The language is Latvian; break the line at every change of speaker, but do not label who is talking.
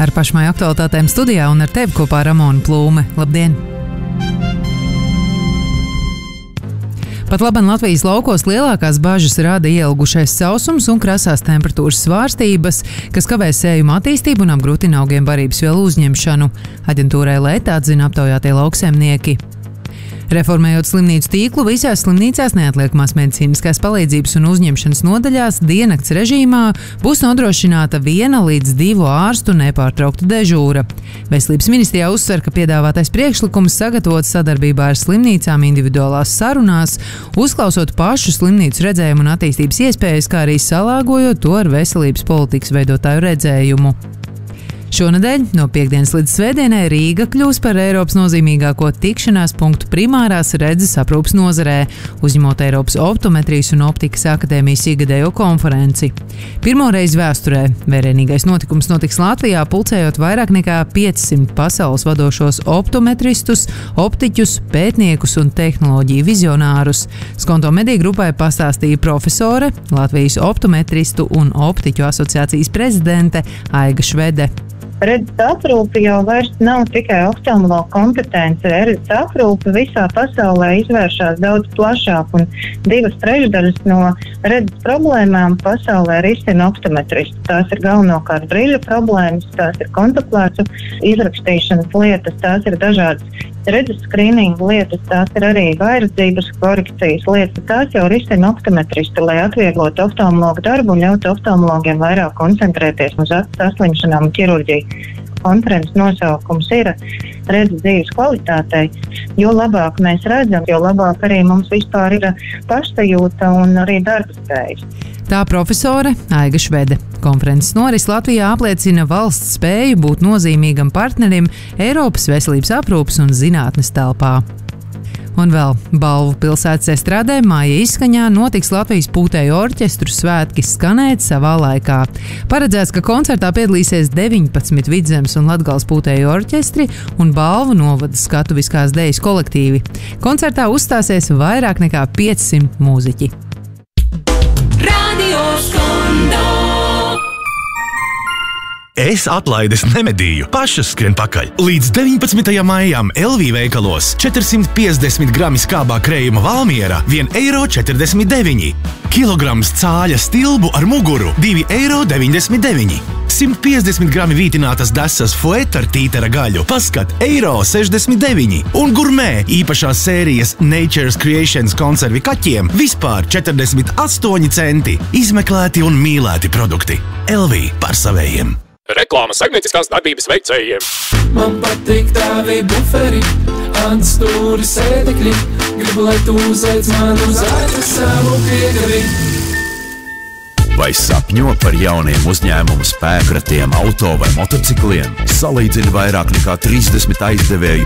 Ar pašmāju aktualitātēm studijā un ar tevi kopā Ramona Plūme. Labdien! Pat laban Latvijas laukos lielākās bažas rada ielgušais sausums un krasās temperatūras svārstības, kas kavē sējuma attīstību un apgrūtina augiem barības vielu uzņemšanu. Aģentūrai Leta atzina aptaujātie lauksaimnieki. Reformējot slimnīcu tīklu, visās slimnīcās neatliekamās medicīniskās palīdzības un uzņemšanas nodaļās diennakts režīmā būs nodrošināta 1 līdz 2 ārstu nepārtraukta dežūra. Veselības ministrijā uzsver, ka piedāvātais priekšlikums sagatavots sadarbībā ar slimnīcām individuālās sarunās, uzklausot pašu slimnīcu redzējumu un attīstības iespējas, kā arī salāgojot to ar veselības politikas veidotāju redzējumu. Šonedēļ no piektdienas līdz svētdienai Rīga kļūs par Eiropas nozīmīgāko tikšanās punktu primārās redzes aprūpes nozarē, uzņemot Eiropas optometrijas un optikas akadēmijas ikgadējo konferenci. Pirmoreiz vēsturē vērienīgais notikums notiks Latvijā, pulcējot vairāk nekā 500 pasaules vadošos optometristus, optiķus, pētniekus un tehnoloģiju vizionārus. Skonto mediju grupai pastāstīja profesore, Latvijas optometristu un optiķu asociācijas prezidente Aiga Švede.
Redzes aprūpe jau vairs nav tikai oftalmologa kompetence. Redzes aprūpe visā pasaulē izvēršas daudz plašāk, un 2/3 no redzes problēmām pasaulē risina optometristi. Tās ir galvenokārt brīļu problēmas, tās ir kontaktlēcu izrakstīšanas lietas, tās ir dažādas redzes skrīninga lietas, tās ir arī vairadzības korekcijas lietas. Tās jau risina optometristi, lai atvieglotu oftalmologu darbu un ļautu oftalmologiem vairāk koncentrēties uz acu saslimšanām un ķirurģiju. Konferences nosaukums ir redzes dzīves kvalitātei. Jo labāk mēs redzam, jo labāk arī mums vispār ir pašsajūta un arī darba spējas.
Tā profesore Aiga Švede. Konferences noris Latvijā apliecina valsts spēju būt nozīmīgam partnerim Eiropas veselības aprūpes un zinātnes telpā. Un vēl balvu pilsētas estrādē māja izskaņā notiks Latvijas pūtēju orķestru svētki skanēt savā laikā. Paredzēts, ka koncertā piedalīsies 19 Vidzemes un Latgales pūtēju orķestri un balvu novada skatuviskās dejas kolektīvi. Koncertā uzstāsies vairāk nekā 500 mūziķi.
Es atlaides nemedīju, pašas skrien pakaļ. Līdz 19. maijam LV veikalos 450 grami skābā krējuma Valmiera 1,49 €. Kilograms cāļa stilbu ar muguru 2,99 €. 150 grami vītinātas desas fuet ar tītera gaļu paskat 1,69 €. Un gurmē īpašās sērijas Nature's Creations konservi kaķiem vispār 48 centi. Izmeklēti un mīlēti produkti. LV par savējiem.
Reklāmas saimnieciskās darbības veicējiem.
Man patīk tavi buferi, antstūri sēdekļi. Gribu, lai tu uzveic man uz ātras savu piegavi.
Vai sapņo par jauniem uzņēmumu spēkratiem, auto vai motocikliem? Salīdzini vairāk nekā 30 aizdevēju